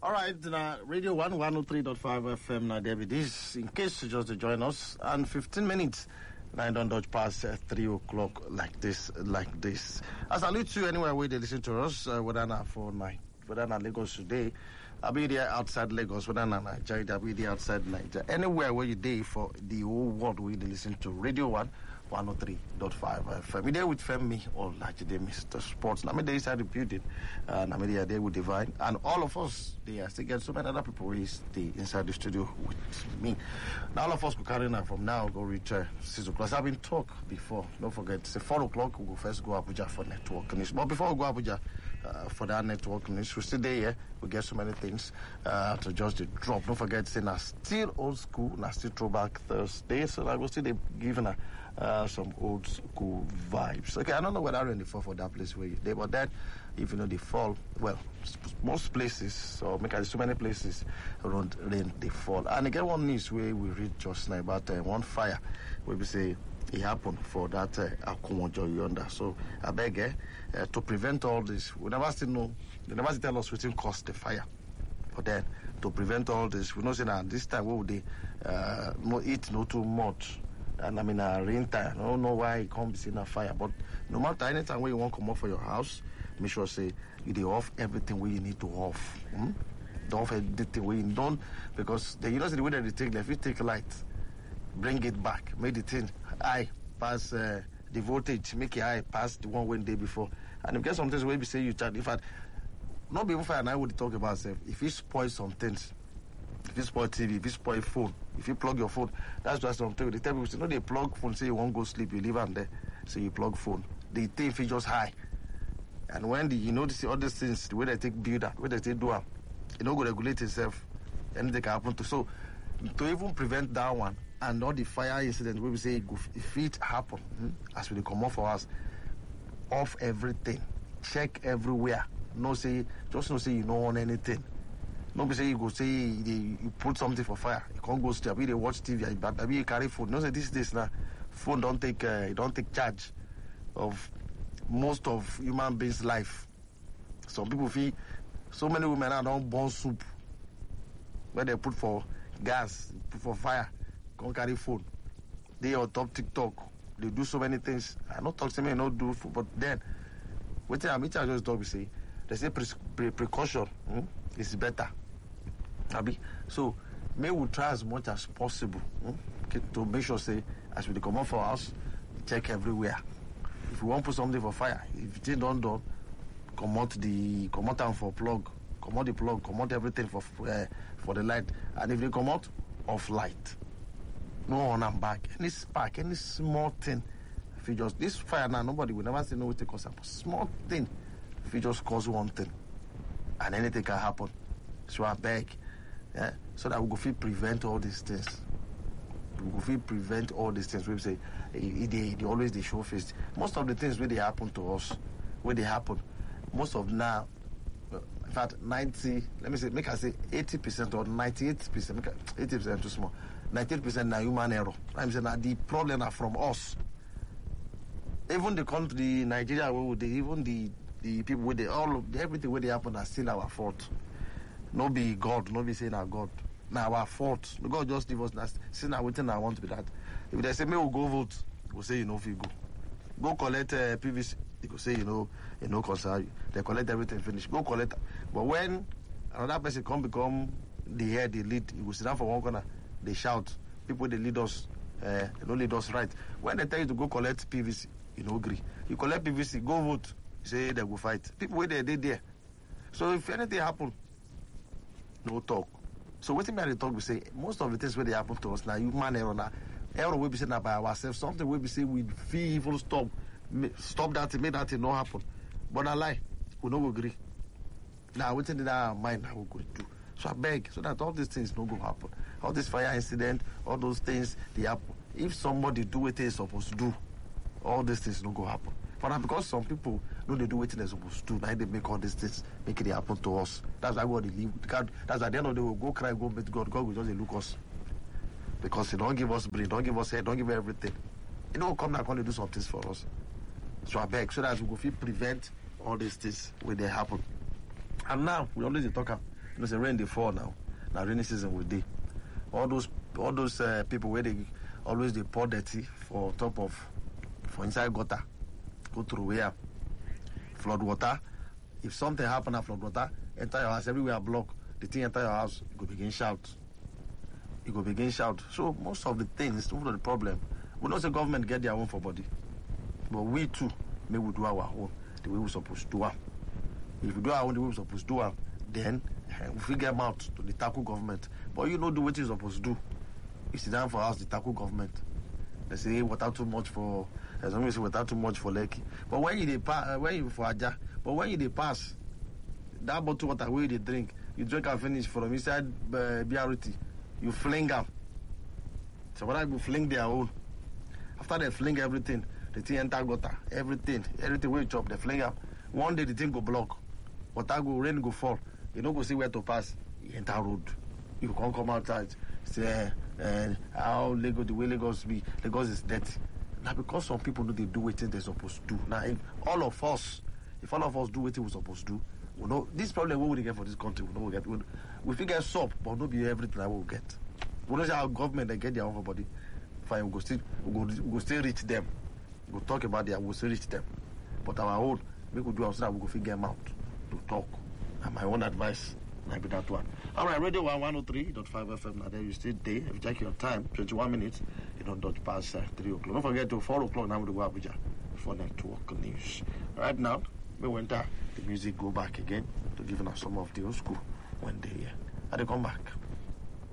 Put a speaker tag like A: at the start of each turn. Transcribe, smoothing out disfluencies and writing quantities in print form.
A: All right, Radio 103.5 FM, now there it is. In case you just join us, and 15 minutes, 9 don't dodge past 3 o'clock like this. I salute you anywhere where they listen to us, whether not for night, whether not Lagos today, I'll be there outside Lagos, whether not Nigeria, I'll be there outside Nigeria. Anywhere where you day for the whole world where they listen to Radio 103.5 FM. We there with Femi or like today, Mr. Sports. Now, me there inside the building. Now, me there with Divine. And all of us, they still get so many other people who stay inside the studio with me. Now, all of us will carry on from now, go reach 6 o'clock. I've been talk before. Don't forget, say 4 o'clock, we'll first go Abuja for network news. But before we go Abuja for that network news, we still there, we get so many things to just drop. Don't forget, say, now still old school, now still throwback Thursday. So I will still giving some old school vibes. Okay, I don't know whether rain they fall for that place where you there, but then if you know they fall, well, most places, or make so many places around rain they fall. And again, one news where we read just now about one fire where we say it happened for that Akumojo yonder. So I beg to prevent all this. We never still know. They never still tell us what caused the fire. But then to prevent all this, we know say that this time we would no eat no too much. And I mean, rain time. I don't know why it comes in a fire, but no matter anytime where you want to come off for your house, make sure say you dey off everything where you need to off. Don't off everything where you don't, because you know the way that they take. If you take light, bring it back, make the thing high pass the voltage, make it high pass the one when day before. And if you get some things where you say you charge, in fact, not be even fire. And I would talk about self. If you spoil some things. If you spoil TV, if you spoil phone, if you plug your phone, that's just something. They tell people, they plug phone, say you won't go sleep, you leave them there. So you plug phone. The thing is just high. And when this all these things, the way they take build up, the way they take do them, it don't go regulate itself. Anything can happen to. So, to even prevent that one, and all the fire incident where we say, if it happen, as we come off for us, off everything, check everywhere. Just no say you don't want anything. Nobody say you go say you put something for fire. You can't go sleep. They watch TV. Maybe you carry phone. No say these days now, phone don't take charge of most of human beings' life. Some people feel so many women now don't burn soup where they put for gas, put for fire. Can't carry phone. They on top TikTok. They do so many things. I not talk to me, not do, but then what I just talk we say. They say precaution is better. So may we try as much as possible to make sure say as we come out for us, check everywhere. If we want to put something for fire, if it don't done, come out and for plug, come out the plug, come out everything for the light, and if they come out off light, no on and back, any spark, any small thing. If you just this fire now, nobody will never say no it cause a small thing. If you just cause one thing, and anything can happen, so I beg, so that we go feel prevent all these things. We go feel prevent all these things. We say they always they show face. Most of the things where they happen to us, where they happen, most of now, in fact 90. Let me say, make I say 80% or 98%. 80% too small. 98% now human error. I'm saying that the problem are from us. Even the country Nigeria, even the people with everything where they happen are still our fault. No be God, no be saying our God. Now our fault. God just leave us. Since now waiting, I want to be that. If they say me will go vote, we'll say if you go. Go collect PVC. You go say concern you. They collect everything finish. Go collect. But when another person become the head, the lead, you will sit down for one corner. They shout. People they lead us. They don't lead us right. When they tell you to go collect PVC, you don't agree. You collect PVC, go vote. Say they go fight. People where they there. So if anything happen, no talk. So what me talk we say most of the things where they happen to us now human error now. Error we be saying by ourselves. Something we be say we feel evil stop that thing, make that thing not happen. But I lie. We don't agree. Now what's in our mind how we go do. So I beg so that all these things don't go happen. All this fire incident, all those things they happen. If somebody do what they're supposed to do, all these things don't go happen. But because some people know they do what they're supposed to do, now they make all these things, make it happen to us. That's why God they live. God, that's at the end of the day, we'll go cry, go meet God. God will just look us. Because He don't give us brain, don't give us head, don't give us everything. He don't come now and do some things for us. So I beg, so that we go feel prevent all these things when they happen. And now we always talk You know, say rain they fall now. Now rainy season will day. All those people where they always they pour dirty for inside gutter, go through where flood water. If something happen at flood water, enter your house everywhere block. The thing enter your house, you go begin shout. So most of the things, most of the problem, we know the government get their own for body, but we too may we do our own the way we supposed to do it. If we do our own the way we supposed to do it, then we figure them out to the tackle government. But you know do what you're supposed to do. You sit down for us, the tackle government. They say water too much for. As long as water too much for Lekki. But when you pass, when you for Aja, but when you pass, that bottle water where they drink, you drink and finish from inside BRT, you fling them. So what I will fling their own. After they fling everything, the thing enter gutter, everything where you chop, they fling up. One day the thing go block, water go, rain go fall. You don't go see where to pass. You enter road. You can't come outside. Say how Lagos, the way Lagos be, Lagos is dirty. Now because some people know they do what they're supposed to do. Now if all of us do what we're supposed to do, we know this problem what we get for this country. We know we get. We figure soap, but not be everything I will get. We know how government they get their own for body. Fine, we go still reach them. We go talk about we'll still reach them. But our own, we could do so that we go figure them out to talk. And my own advice might be that one. All right, Radio 103.5 FM. Now there you stay there. If you check your time, 21 minutes, you don't dodge past 3 o'clock. Don't forget to 4 o'clock now we go Abuja for network news. Right now, we went there. The music go back again to give us some of the old school when they come back.